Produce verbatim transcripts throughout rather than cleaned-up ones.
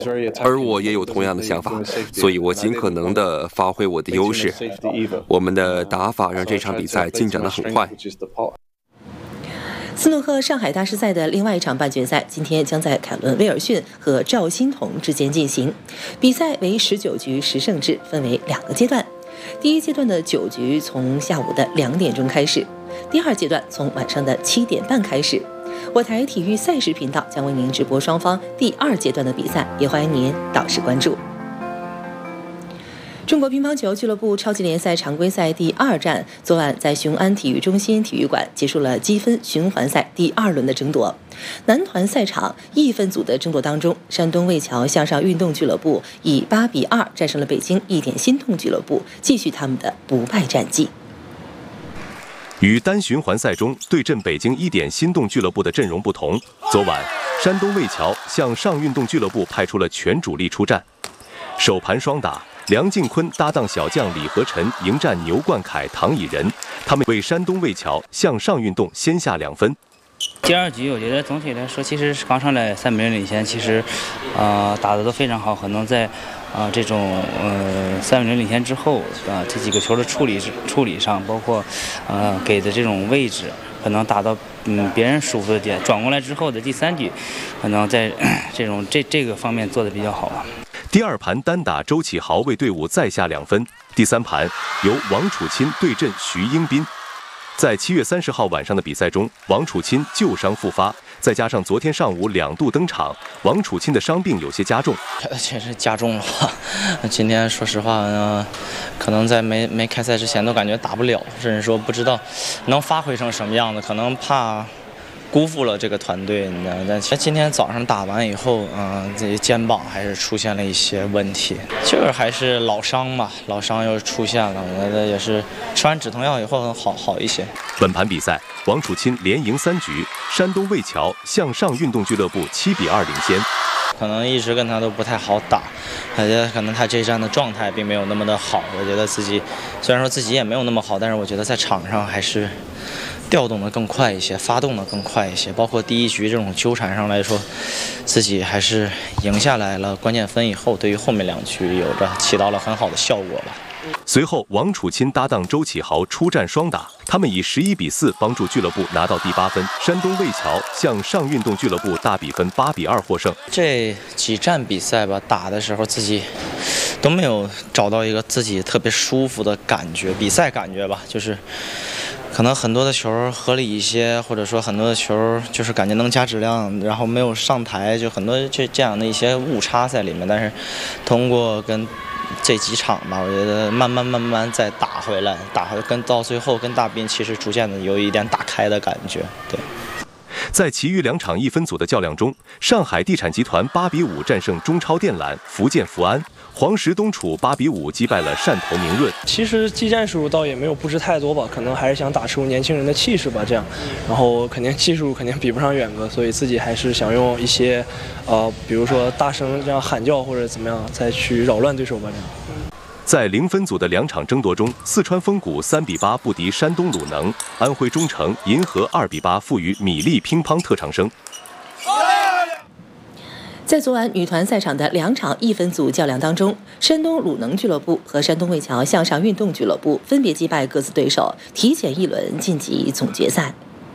而我也有同样的想法，所以我尽可能地发挥我的优势。我们的打法让这场比赛进展得很快。 斯诺克上海大师赛的另外一场半决赛，今天将在凯伦·威尔逊和赵欣彤之间进行。比赛为十九局十胜制，分为两个阶段。第一阶段的九局从下午的两点钟开始，第二阶段从晚上的七点半开始。我台体育赛事频道将为您直播双方第二阶段的比赛，也欢迎您到时关注。中国乒乓球俱乐部超级联赛常规赛第二战，昨晚在雄安体育中心体育馆结束了积分循环赛第二轮的争夺。男团赛场一分组的争夺当中，山东魏桥向上运动俱乐部以八比二战胜了北京一点心痛俱乐部，继续他们的不败战绩。 与单循环赛中对阵北京一点心动俱乐部的阵容不同，昨晚山东魏桥向上运动俱乐部派出了全主力出战，首盘双打，梁靖昆搭档小将李和晨迎战牛冠凯、唐以仁，他们为山东魏桥向上运动先下两分。 第二局我觉得总体来说，其实刚上来三比零领先，其实，呃，打得都非常好，可能在。啊、呃，这种呃三比零领先之后，啊、呃，这几个球的处理处理上，包括呃给的这种位置，可能打到嗯别人舒服的点，转过来之后的第三局，可能在这种这这个方面做的比较好吧。 第二盘单打周启豪为队伍再下两分，第三盘由王楚钦对阵徐英斌。在七月三十号晚上的比赛中，王楚钦旧伤复发，再加上昨天上午两度登场，王楚钦的伤病有些加重。 确实加重了吧？今天说实话呢，可能在没没开赛之前都感觉打不了，甚至说不知道能发挥成什么样子，可能怕辜负了这个团队，你知道。但其实今天早上打完以后，嗯、呃，这肩膀还是出现了一些问题，就是还是老伤嘛，老伤又出现了，我觉得也是吃完止痛药以后好好一些。 本盘比赛，王楚钦连赢三局，山东魏桥向上运动俱乐部七比二领先。 可能一直跟他都不太好打，感觉可能他这一站的状态并没有那么的好。我觉得自己虽然说自己也没有那么好，但是我觉得在场上还是调动的更快一些，发动的更快一些。包括第一局这种纠缠上来说，自己还是赢下来了关键分以后，对于后面两局有着起到了很好的效果吧。 随后，王楚钦搭档周启豪出战双打，他们以十一比四帮助俱乐部拿到第八分。山东魏桥向上运动俱乐部大比分八比二获胜。 这几站比赛吧，打的时候自己都没有找到一个自己特别舒服的感觉，比赛感觉吧，就是可能很多的球合理一些，或者说很多的球就是感觉能加质量，然后没有上台，就很多这这样的一些误差在里面。但是通过跟这几场吧，我觉得慢慢慢慢再打回来，打回跟到最后跟大斌其实逐渐的有一点打开的感觉。对， 在其余两场一分组的较量中，上海地产集团八比五战胜中超电缆、福建福安，黄石东楚八比五击败了汕头明润。 其实技战术倒也没有布置太多吧，可能还是想打出年轻人的气势吧，这样。然后肯定技术肯定比不上远哥，所以自己还是想用一些，呃，比如说大声这样喊叫或者怎么样，再去扰乱对手吧，这样。 在零分组的两场争夺中，四川丰谷三比八不敌山东鲁能，安徽中诚、银河二比八负于米粒乒乓特长生。 在昨晚女团赛场的两场一分组较量当中，山东鲁能俱乐部和山东魏桥向上运动俱乐部分别击败各自对手，提前一轮晋级总决赛。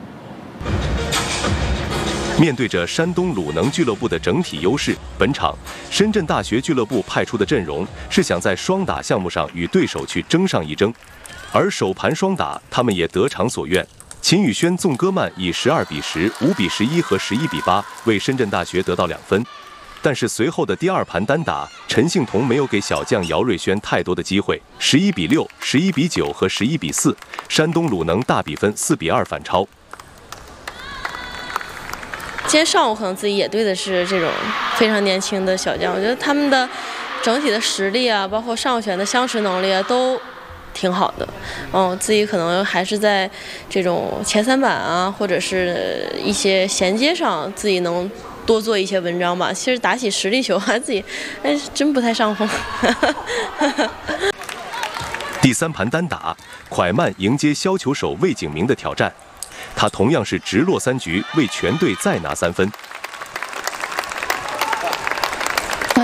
面对着山东鲁能俱乐部的整体优势，本场深圳大学俱乐部派出的阵容是想在双打项目上与对手去争上一争，而首盘双打他们也得偿所愿。秦宇轩、纵戈曼以十二比十、五比十一和十一比八为深圳大学得到两分，但是随后的第二盘单打，陈幸同没有给小将姚瑞轩太多的机会，十一比六、十一比九和十一比四，山东鲁能大比分四比二反超。 今天上午可能自己也对的是这种非常年轻的小将，我觉得他们的整体的实力啊，包括上旋的相持能力啊，都挺好的。嗯，自己可能还是在这种前三板啊，或者是一些衔接上，自己能多做一些文章吧。其实打起实力球，还自己哎真不太上风。 第三盘单打，蒯曼迎接削球手魏景明的挑战。他同样是直落三局，为全队再拿三分。